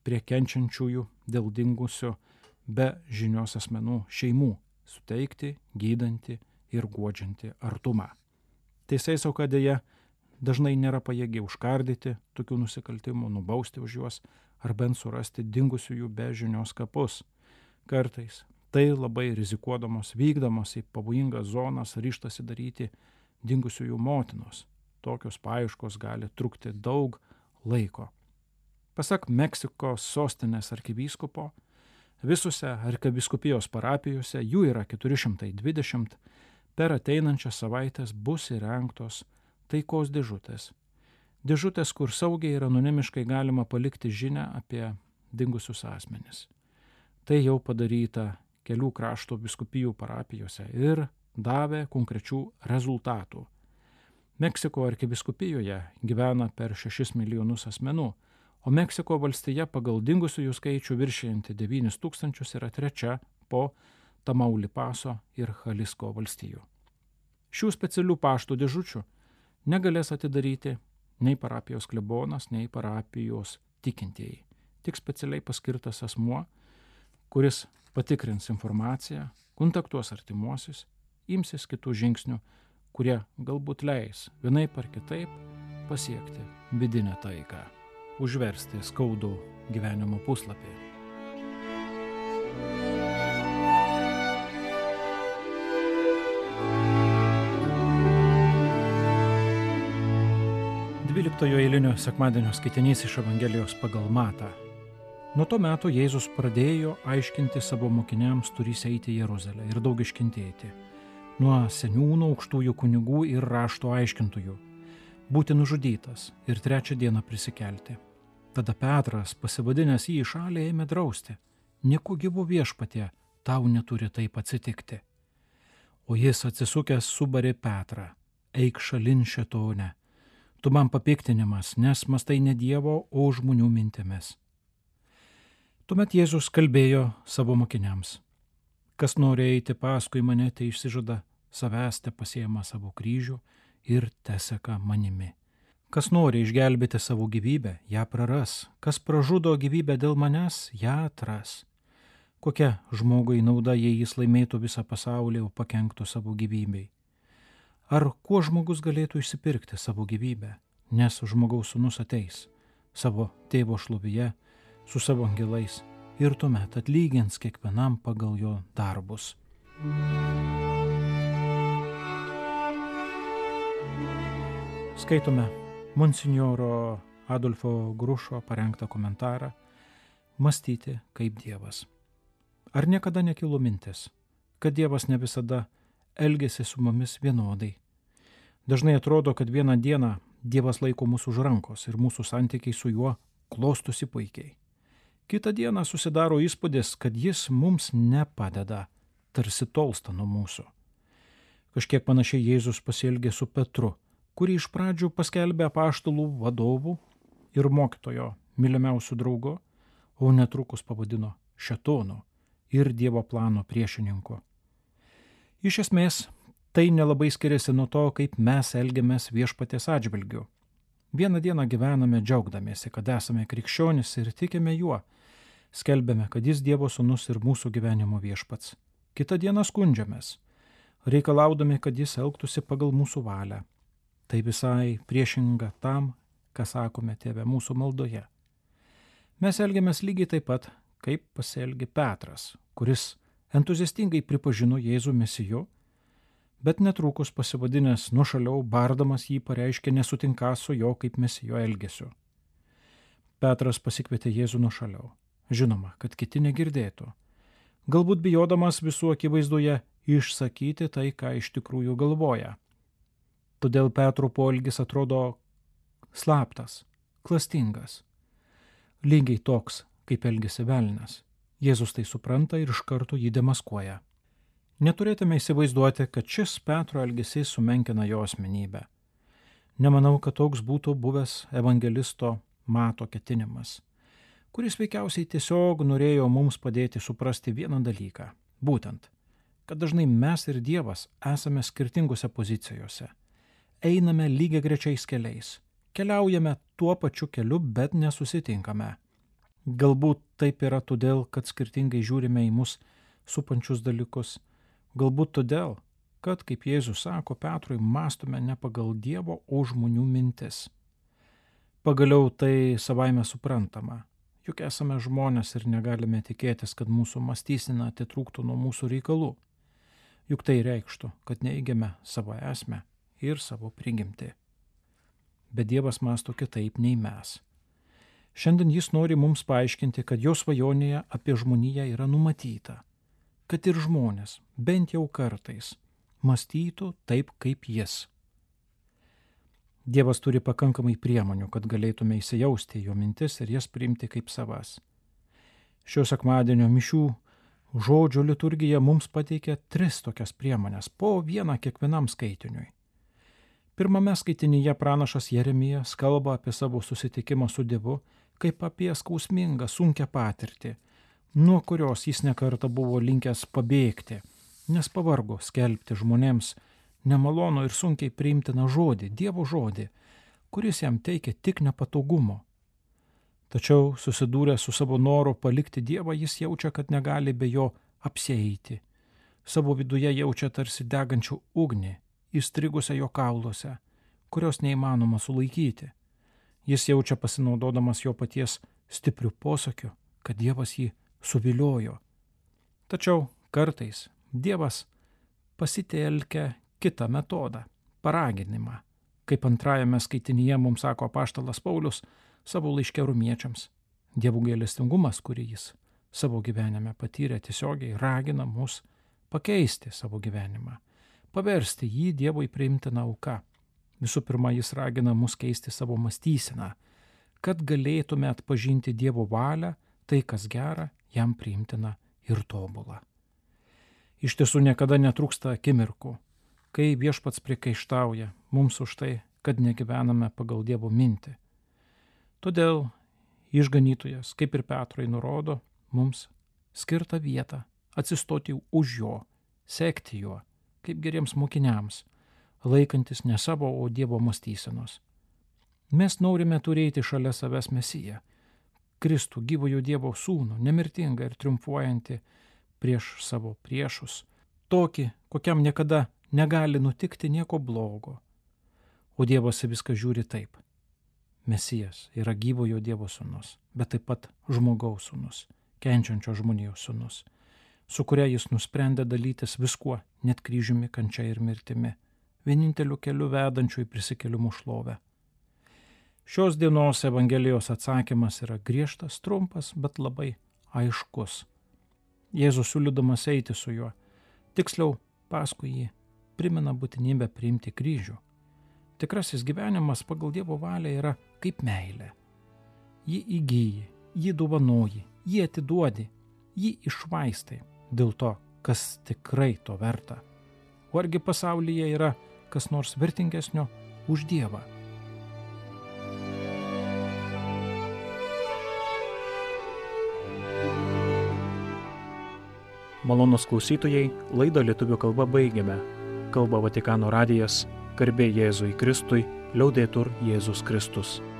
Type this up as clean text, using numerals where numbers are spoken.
prie kenčiančiųjų dėl dingusio be žinios asmenų šeimų, suteikti, gydantį ir guodžiantį artumą. Teisėsauga deja dažnai nėra pajėgi užkardyti tokių nusikaltimų, nubausti už juos ar bent surasti dingusiųjų be žinios kapus. Kartais tai labai rizikuodamos, vykdamos į pavojingas zonas ryžtasi daryti dingusiųjų motinos. Tokios paieškos gali trukti daug laiko. Pasak Meksikos sostinės arkivyskupo, visose arkivyskupijos parapijose, jų yra 420, per ateinančias savaitės bus įrengtos taikos dėžutės. Dėžutės, kur saugiai ir anonimiškai galima palikti žinią apie dingusius asmenis. Tai jau padaryta kelių krašto vyskupijų parapijose ir davė konkrečių rezultatų. Meksiko arkivyskupijoje gyvena per 6 milijonus asmenų, o Meksiko valstija pagal dingusiųjų skaičių viršijanti 9 000 yra trečia po Tamaulipaso ir Jalisco valstijų. Šių specialių pašto dėžučių negalės atidaryti nei parapijos klebonas, nei parapijos tikintieji. Tik specialiai paskirtas asmuo, kuris patikrins informaciją, kontaktuos artimuosius, imsis kitų žingsnių, kurie galbūt leis vienaip ar kitaip pasiekti vidinę taiką, užversti skaudų gyvenimo puslapį. Dvyliktojo eilinio sekmadienio skaitinys iš Evangelijos pagal Matą. Nuo to meto Jėzus pradėjo aiškinti savo mokiniams turys eiti į Jeruzalę ir daug iškentėti. Nuo seniūnų, aukštųjų kunigų ir rašto aiškintojų, būti nužudytas ir 3 dieną prisikelti. Tada Petras, pasivadinęs jį į šalį, ėmė drausti. Nieku gyvu viešpatie, tau neturi taip atsitikti. O jis atsisukęs subarė Petrą, eik šalin šėtone, tu man papiktinimas, nes mąstai ne Dievo, o žmonių mintimis. Tuomet Jėzus kalbėjo savo mokiniams. Kas nori eiti paskui mane, tai išsižada savęs, te pasiema savo kryžių ir teseka manimi. Kas nori išgelbėti savo gyvybę, ją praras. Kas pražudo gyvybę dėl manęs, ją atras. Kokia žmogui nauda, jei jis laimėtų visą pasaulį, o pakenktų savo gyvybei? Ar kuo žmogus galėtų išsipirkti savo gyvybę, nes žmogaus sūnus ateis savo tėvo šlovyje su savo angelais ir tuomet atlygins kiekvienam pagal jo darbus. Skaitome monsinjoro Adolfo Grušo parengtą komentarą Mąstyti kaip Dievas. Ar niekada nekilo mintis, kad Dievas ne visada elgiasi su mumis vienodai? Dažnai atrodo, kad vieną dieną Dievas laiko mūsų už rankos ir mūsų santykiai su juo klostosi puikiai. Kitą dieną susidaro įspūdis, kad jis mums nepadeda, tarsi tolsta nuo mūsų. Kažkiek panašiai Jėzus pasielgė su Petru, kurį iš pradžių paskelbė apaštalų vadovų ir mokytojo mylimiausių draugo, o netrukus pavadino šėtonu ir Dievo plano priešininku. Iš esmės, tai nelabai skiriasi nuo to, kaip mes elgiamės viešpaties atžvilgiu. Vieną dieną gyvename džiaugdamiesi, kad esame krikščionys ir tikime juo. Skelbėme, kad jis Dievo sūnus ir mūsų gyvenimo viešpats. Kitą dieną skundžiamės, reikalaudami, kad jis elgtųsi pagal mūsų valią. Tai visai priešinga tam, ką sakome Tėve mūsų maldoje. Mes elgiamės lygiai taip pat, kaip pasielgė Petras, kuris entuziastingai pripažino Jėzų Mesiju, bet netrukus pasivadinęs nuošaliau, bardamas jį pareiškė nesutinką su jo kaip Mesijo elgesiu. Petras pasikvietė Jėzų nuošaliau. Žinoma, kad kiti negirdėtų. Galbūt bijodamas visų akivaizdoje išsakyti tai, ką iš tikrųjų galvoja. Todėl Petro poelgis atrodo slaptas, klastingas. Lygiai toks, kaip elgėsi velnias. Jėzus tai supranta ir iš karto jį demaskuoja. Neturėtume įsivaizduoti, kad šis Petro elgesys sumenkina jo asmenybę. Nemanau, kad toks būtų buvęs evangelisto Mato ketinimas, kuris veikiausiai tiesiog norėjo mums padėti suprasti vieną dalyką. Būtent, kad dažnai mes ir Dievas esame skirtingose pozicijose. Einame lygiagrečiais keliais. Keliaujame tuo pačiu keliu, bet nesusitinkame. Galbūt taip yra todėl, kad skirtingai žiūrime į mus supančius dalykus. Galbūt todėl, kad, kaip Jėzus sako Petrui, mąstome ne pagal Dievo, o žmonių mintis. Pagaliau tai savaime suprantama. Juk esame žmonės ir negalime tikėtis, kad mūsų mąstysena atitrūktų nuo mūsų reikalų. Juk tai reikštų, kad neigiame savo esmę ir savo prigimtį. Bet Dievas mąsto kitaip nei mes. Šiandien jis nori mums paaiškinti, kad jo svajonėje apie žmoniją yra numatyta, kad ir žmonės, bent jau kartais, mąstytų taip kaip jis. Dievas turi pakankamai priemonių, kad galėtume įsijausti jo mintis ir jas priimti kaip savas. Šio sekmadienio mišių žodžio liturgija mums pateikia 3 tokias priemonės, po vieną kiekvienam skaitiniui. Pirmame skaitinyje pranašas Jeremijas kalba apie savo susitikimą su Dievu kaip apie skausmingą, sunkią patirtį, nuo kurios jis nekartą buvo linkęs pabėgti, nes pavargo skelbti žmonėms nemalonų ir sunkiai priimtiną žodį, Dievo žodį, kuris jam teikia tik nepatogumo. Tačiau susidūręs su savo noru palikti Dievą, jis jaučia, kad negali be jo apsieiti. Savo viduje jaučia tarsi degančių ugnį, įstrigusią jo kauluose, kurios neįmanoma sulaikyti. Jis jaučia, pasinaudodamas jo paties stipriu posakiu, kad Dievas jį suviliojo. Tačiau kartais Dievas pasitelkia kitą metodą – paraginimą, kaip antrajame skaitinyje mums sako apaštalas Paulius savo laiške romiečiams. Dievo gailestingumas, kurį jis savo gyvenime patyrė, tiesiogiai ragina mus pakeisti savo gyvenimą, paversti jį Dievui priimtiną auką. Visų pirma, jis ragina mus keisti savo mąstyseną, kad galėtume atpažinti Dievo valią, tai kas gera, jam priimtina ir tobula. Iš tiesų niekada netrūksta akimirkų, kai viešpats priekaištauja mums už tai, kad negyvename pagal Dievo mintį. Todėl išganytojas, kaip ir Petrui nurodo, mums skirtą vietą atsistoti už jo, sekti juo, kaip geriems mokiniams, laikantis ne savo, o Dievo mąstysenos. Mes norime turėti šalia savęs Mesiją, Kristų, gyvojo Dievo sūnų, nemirtingą ir triumfuojantį prieš savo priešus, tokį, kokiam niekada negali nutikti nieko blogo. O Dievas viską žiūri taip. Mesijas yra gyvojo Dievo sūnus, bet taip pat žmogaus sūnus, kenčiančio žmonijos sūnus, su kuria jis nusprendė dalytis viskuo, net kryžiumi, kančia ir mirtimi, vieninteliu keliu vedančiu į prisikėlimų šlovę. Šios dienos Evangelijos atsakymas yra griežtas, trumpas, bet labai aiškus. Jėzus siūlydamas eiti su juo, tiksliau paskui jį, primena būtinybę priimti kryžių. Tikrasis gyvenimas pagal Dievo valią yra kaip meilė. Jį įgyji, jį dovanoji, jį atiduodi, jį išvaistai dėl to, kas tikrai to verta. O argi pasaulyje yra kas nors vertingesnio už Dievą? Malonūs klausytojai, laidą lietuvių kalba baigiame. Kalba Vatikano radijas, garbė Jėzui Kristui, liaudetur Jėzus Kristus.